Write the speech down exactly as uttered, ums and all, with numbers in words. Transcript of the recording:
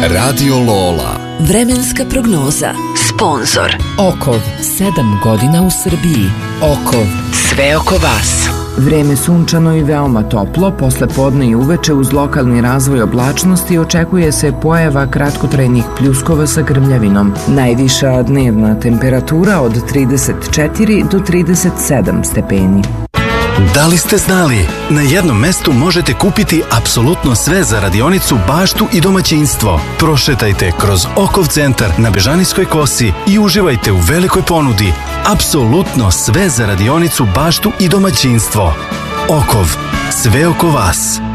Radio Lola. Vremenska prognoza. Sponzor Okov, sedam godina u Srbiji. Okov, sve oko vas. Vreme sunčano i veoma toplo, posle podne i uveče uz lokalni razvoj oblačnosti očekuje se pojava kratkotrajnih pljuskova sa grmljavinom. Najviša dnevna temperatura od trideset četiri do trideset sedam stepeni. Da li ste znali? Na jednom mestu možete kupiti apsolutno sve za radionicu, baštu i domaćinstvo. Prošetajte kroz Okov centar na Bežanijskoj kosi i uživajte u velikoj ponudi. Apsolutno sve za radionicu, baštu i domaćinstvo. Okov, sve oko vas.